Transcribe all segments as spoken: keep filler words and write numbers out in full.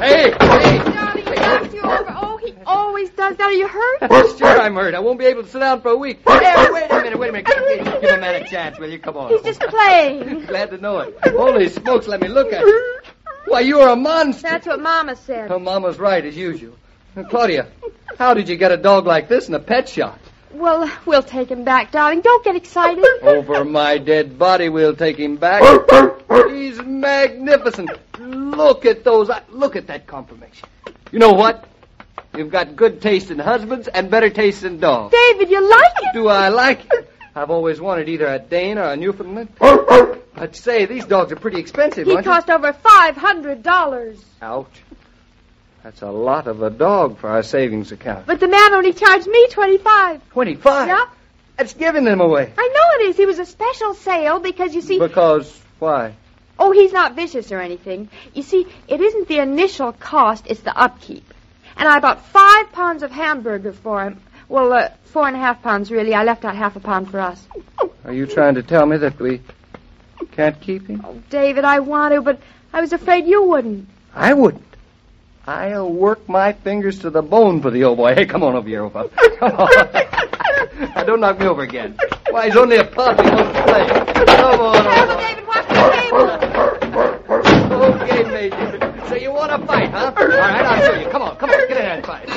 Hey, hey. Darling, he knocked you over. Oh, he always does that. Are you hurt? Sure, I'm hurt. I won't be able to sit down for a week. Hey, wait a minute, wait a minute. Give a man a chance, will you? Come on. He's just playing. Glad to know it. Holy smokes, let me look at you. Why, you're a monster. That's what Mama said. Oh, Mama's right, as usual. Claudia, how did you get a dog like this in a pet shop? Well, we'll take him back, darling. Don't get excited. Over my dead body, we'll take him back. He's magnificent. Look at those. Look at that conformation. You know what? You've got good taste in husbands and better taste in dogs. David, you like it? Do I like it? I've always wanted either a Dane or a Newfoundland. I'd say these dogs are pretty expensive, He aren't cost over five hundred dollars. you? Ouch. That's a lot of a dog for our savings account. But the man only charged me twenty-five. Twenty-five? Yeah. That's giving them away. I know it is. He was a special sale because, you see... Because why? Oh, he's not vicious or anything. You see, it isn't the initial cost, it's the upkeep. And I bought five pounds of hamburger for him. Well, uh, four and a half pounds, really. I left out half a pound for us. Are you trying to tell me that we can't keep him? Oh, David, I want to, but I was afraid you wouldn't. I wouldn't. I'll work my fingers to the bone for the old boy. Hey, come on over here, Opa. Come on. Now, don't knock me over again. Why, he's only a pup. He wants to play. Come on, Careful, Opa. David, watch the table. Okay, Major. So you want to fight, huh? All right, I'll show you. Come on, come on. Get in there and fight.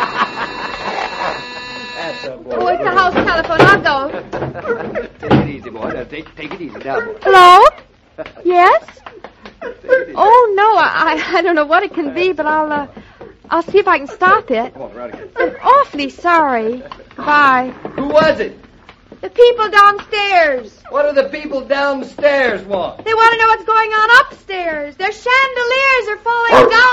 That's a boy. Oh, it's the house telephone. I'll go. Take it easy, boy. Now, take, take it easy. Down, boy. Hello? Yes? Oh, no, I, I don't know what it can be, but I'll, uh, I'll see if I can stop it. Come on, right again. I'm awfully sorry. Bye. Who was it? The people downstairs. What do the people downstairs want? They want to know what's going on upstairs. Their chandeliers are falling down.